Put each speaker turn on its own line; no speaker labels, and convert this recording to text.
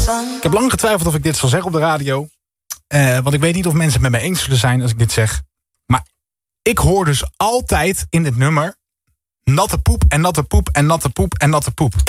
Ik heb lang getwijfeld of ik dit zal zeggen op de radio. Want ik weet niet of mensen het met mij eens zullen zijn als ik dit zeg. Maar ik hoor dus altijd in dit nummer natte poep en natte poep en natte poep en natte poep.